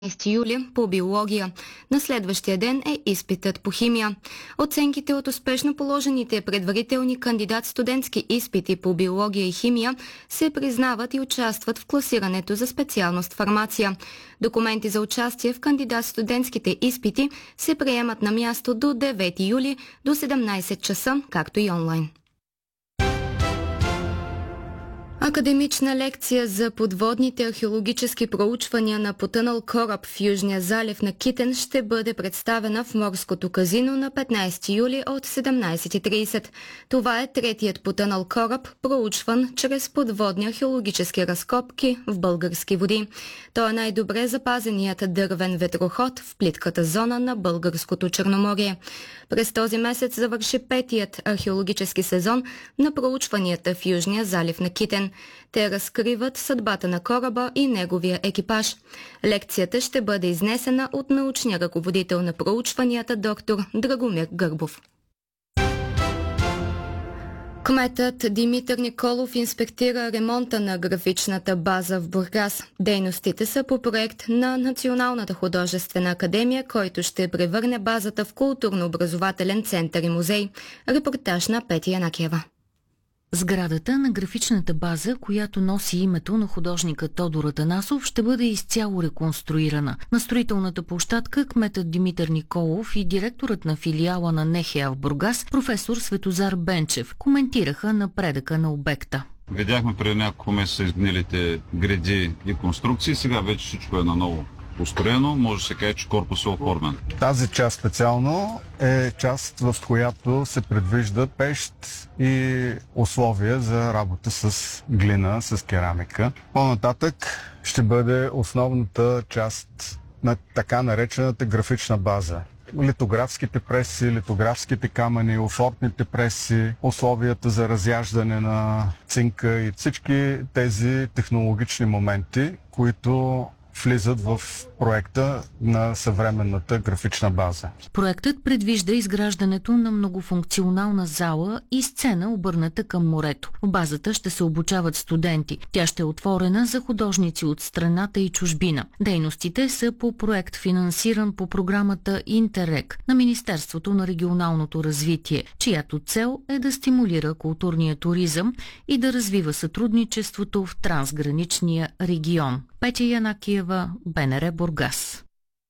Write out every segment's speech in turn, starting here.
15 юли по биология. На следващия ден е изпитът по химия. Оценките от успешно положените предварителни кандидат-студентски изпити по биология и химия се признават и участват в класирането за специалност фармация. Документи за участие в кандидат-студентските изпити се приемат на място до 9 юли до 17 часа, както и онлайн. Академична лекция за подводните археологически проучвания на потънал кораб в Южния залив на Китен ще бъде представена в Морското казино на 15 юли от 17:30. Това е третият потънал кораб, проучван чрез подводни археологически разкопки в български води. Той е най-добре запазеният дървен ветроход в плитката зона на българското Черноморие. През този месец завърши петият археологически сезон на проучванията в Южния залив на Китен. Те разкриват съдбата на кораба и неговия екипаж. Лекцията ще бъде изнесена от научния ръководител на проучванията доктор Драгомир Гърбов. Кметът Димитър Николов инспектира ремонта на графичната база в Бургас. Дейностите са по проект на Националната художествена академия, който ще превърне базата в културно-образователен център и музей. Репортаж на Петя Янакиева. Сградата на графичната база, която носи името на художника Тодор Атанасов, ще бъде изцяло реконструирана. На строителната площадка кметът Димитър Николов и директорът на филиала на НХА в Бургас, професор Светозар Бенчев, коментираха напредъка на обекта. Видяхме преди няколко месеца изгнилите греди и конструкции, сега вече всичко е наново построено, може да се каже, че корпус е оформен. Тази част специално е част, в която се предвижда пещ и условия за работа с глина, с керамика. По-нататък ще бъде основната част на така наречената графична база. Литографските преси, литографските камъни, офортните преси, условията за разяждане на цинка и всички тези технологични моменти, които влизат в проекта на съвременната графична база. Проектът предвижда изграждането на многофункционална зала и сцена, обърната към морето. В базата ще се обучават студенти. Тя ще е отворена за художници от страната и чужбина. Дейностите са по проект, финансиран по програмата Интерек на Министерството на регионалното развитие, чиято цел е да стимулира културния туризъм и да развива сътрудничеството в трансграничния регион. Петя Янакиева, БНР Бургас.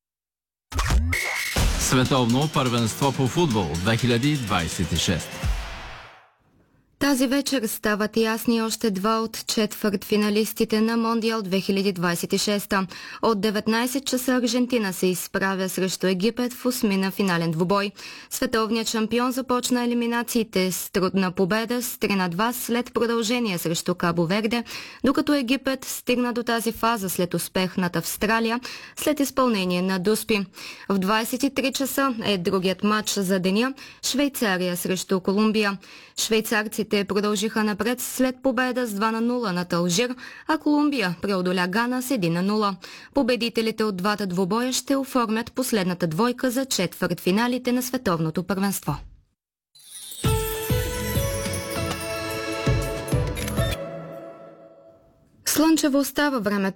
Световно първенство по футбол 2026. Тази вечер стават ясни още два от четвъртфиналистите на Мондиал 2026. От 19 часа Аржентина се изправя срещу Египет в осмина финален двубой. Световният шампион започна елиминациите с трудна победа с 3-2 след продължение срещу Кабо Верде, докато Египет стигна до тази фаза след успех над Австралия след изпълнение на дуспи. В 23 часа е другият матч за деня – Швейцария срещу Колумбия. Швейцарците продължиха напред след победа с 2-0 над Алжир, а Колумбия преодоля Гана с 1-0. Победителите от двата двубоя ще оформят последната двойка за четвъртфиналите на световното първенство. Слънчево остава времето